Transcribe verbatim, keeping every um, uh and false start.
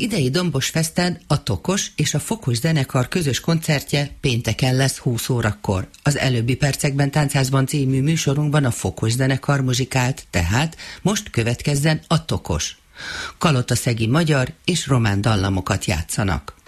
idei Dombos Festen a Tokos és a Fokos zenekar közös koncertje pénteken lesz húsz órakor. Az előbbi percekben Táncházban című műsorunkban a Fokos zenekar muzsikált, tehát most következzen a Tokos. Kalotaszegi magyar és román dallamokat játszanak.